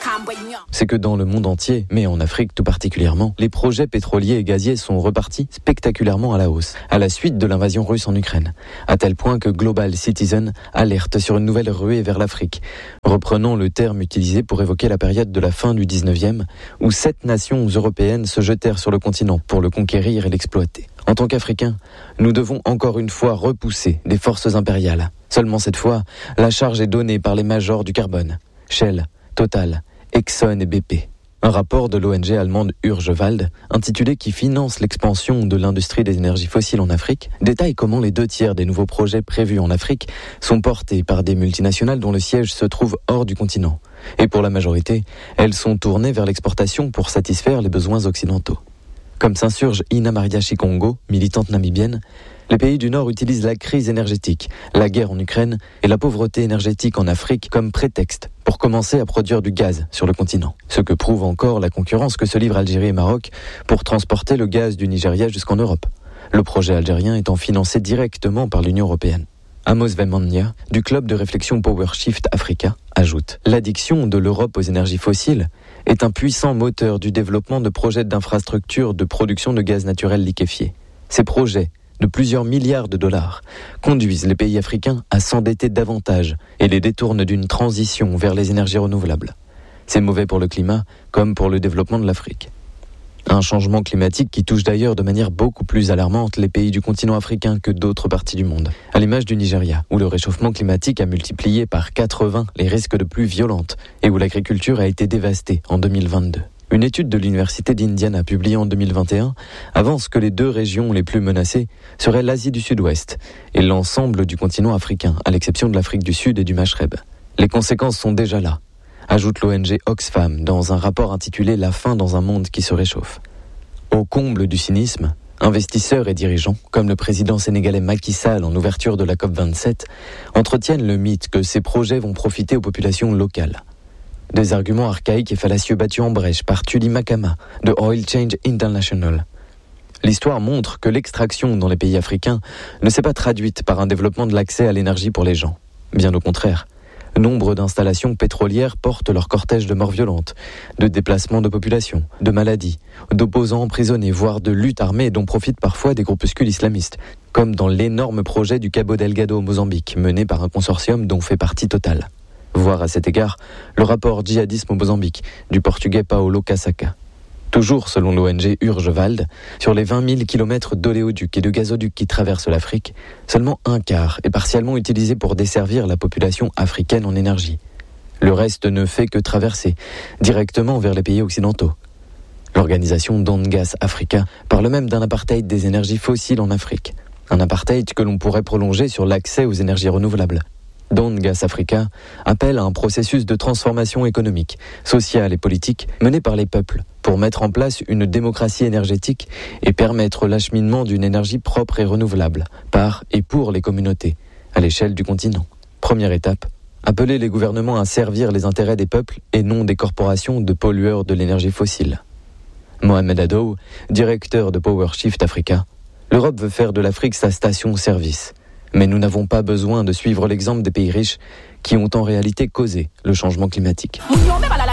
C'est que dans le monde entier, mais en Afrique tout particulièrement, les projets pétroliers et gaziers sont repartis spectaculairement à la hausse, à la suite de l'invasion russe en Ukraine, à tel point que Global Citizen alerte sur une nouvelle ruée vers l'Afrique, reprenant le terme utilisé pour évoquer la période de la fin du 19e, où 7 nations européennes se jetèrent sur le continent pour le conquérir et l'exploiter. En tant qu'Africains, nous devons encore une fois repousser des forces impériales. Seulement cette fois, la charge est donnée par les majors du carbone, Shell, Total, Exxon et BP. Un rapport de l'ONG allemande Urgewald, intitulé « Qui finance l'expansion de l'industrie des énergies fossiles en Afrique », détaille comment les 2/3 des nouveaux projets prévus en Afrique sont portés par des multinationales dont le siège se trouve hors du continent. Et pour la majorité, elles sont tournées vers l'exportation pour satisfaire les besoins occidentaux. Comme s'insurge Ina Maria Chikongo, militante namibienne, les pays du Nord utilisent la crise énergétique, la guerre en Ukraine et la pauvreté énergétique en Afrique comme prétexte pour commencer à produire du gaz sur le continent. Ce que prouve encore la concurrence que se livrent Algérie et Maroc pour transporter le gaz du Nigeria jusqu'en Europe. Le projet algérien étant financé directement par l'Union européenne. Amos Vemania, du club de réflexion PowerShift Africa, ajoute « L'addiction de l'Europe aux énergies fossiles est un puissant moteur du développement de projets d'infrastructures de production de gaz naturel liquéfié. Ces projets, de plusieurs milliards de dollars, conduisent les pays africains à s'endetter davantage et les détournent d'une transition vers les énergies renouvelables. C'est mauvais pour le climat comme pour le développement de l'Afrique. » Un changement climatique qui touche d'ailleurs de manière beaucoup plus alarmante les pays du continent africain que d'autres parties du monde. À l'image du Nigeria, où le réchauffement climatique a multiplié par 80 les risques de pluies violentes et où l'agriculture a été dévastée en 2022. Une étude de l'Université d'Indiana publiée en 2021 avance que les 2 régions les plus menacées seraient l'Asie du Sud-Ouest et l'ensemble du continent africain, à l'exception de l'Afrique du Sud et du Maghreb. Les conséquences sont déjà là, ajoute l'ONG Oxfam dans un rapport intitulé « La fin dans un monde qui se réchauffe ». Au comble du cynisme, investisseurs et dirigeants, comme le président sénégalais Macky Sall en ouverture de la COP27, entretiennent le mythe que ces projets vont profiter aux populations locales. Des arguments archaïques et fallacieux battus en brèche par Tuli Makama de Oil Change International. L'histoire montre que l'extraction dans les pays africains ne s'est pas traduite par un développement de l'accès à l'énergie pour les gens. Bien au contraire. Nombre d'installations pétrolières portent leur cortège de morts violentes, de déplacements de population, de maladies, d'opposants emprisonnés, voire de luttes armées dont profitent parfois des groupuscules islamistes, comme dans l'énorme projet du Cabo Delgado au Mozambique, mené par un consortium dont fait partie Total. Voir à cet égard le rapport Djihadisme au Mozambique du portugais Paulo Casaca. Toujours selon l'ONG Urgewald, sur les 20 000 km d'oléoducs et de gazoducs qui traversent l'Afrique, seulement 1/4 est partiellement utilisé pour desservir la population africaine en énergie. Le reste ne fait que traverser directement vers les pays occidentaux. L'organisation Dongas Africa parle même d'un apartheid des énergies fossiles en Afrique. Un apartheid que l'on pourrait prolonger sur l'accès aux énergies renouvelables. Dongas Africa appelle à un processus de transformation économique, sociale et politique mené par les peuples pour mettre en place une démocratie énergétique et permettre l'acheminement d'une énergie propre et renouvelable par et pour les communautés à l'échelle du continent. Première étape, appeler les gouvernements à servir les intérêts des peuples et non des corporations de pollueurs de l'énergie fossile. Mohamed Adow, directeur de PowerShift Africa, l'Europe veut faire de l'Afrique sa station-service. Mais nous n'avons pas besoin de suivre l'exemple des pays riches qui ont en réalité causé le changement climatique.